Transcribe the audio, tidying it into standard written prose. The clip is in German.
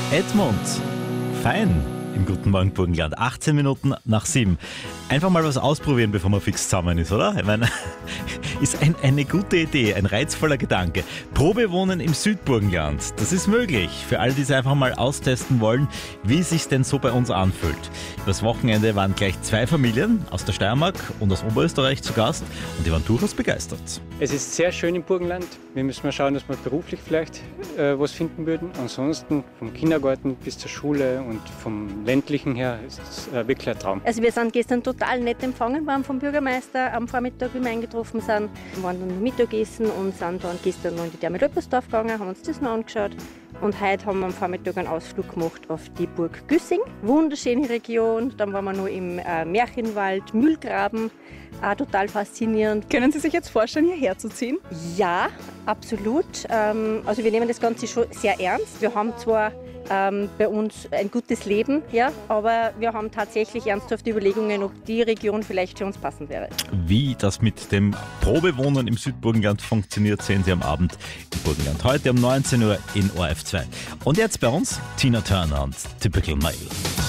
Edmund, fein im Guten Morgen Burgenland. 18 Minuten nach 7. Einfach mal was ausprobieren, bevor man fix zusammen ist, oder? Ich meine, ist eine gute Idee, ein reizvoller Gedanke. Probewohnen im Südburgenland, das ist möglich. Für alle, die es einfach mal austesten wollen, wie es sich denn so bei uns anfühlt. Das Wochenende waren gleich 2 Familien aus der Steiermark und aus Oberösterreich zu Gast und die waren durchaus begeistert. Es ist sehr schön im Burgenland. Wir müssen mal schauen, dass wir beruflich vielleicht was finden würden. Ansonsten vom Kindergarten bis zur Schule und vom ländlichen her ist es wirklich ein Traum. Also wir sind gestern total nett empfangen worden vom Bürgermeister am Vormittag, wie wir eingetroffen sind. Wir waren dann Mittagessen und sind dann gestern noch in die Therme Röpersdorf gegangen, haben uns das noch angeschaut. Und heute haben wir am Vormittag einen Ausflug gemacht auf die Burg Güssing. Wunderschöne Region. Dann waren wir noch im Märchenwald, Mühlgraben. Auch total faszinierend. Können Sie sich jetzt vorstellen, hierher zu ziehen? Ja, absolut. Also wir nehmen das Ganze schon sehr ernst. Wir haben zwar bei uns ein gutes Leben, ja, aber wir haben tatsächlich ernsthafte Überlegungen, ob die Region vielleicht für uns passend wäre. Wie das mit dem Probewohnen im Südburgenland funktioniert, sehen Sie am Abend im Burgenland. Heute um 19 Uhr in ORF 2. Und jetzt bei uns Tina Turner und Typical Male.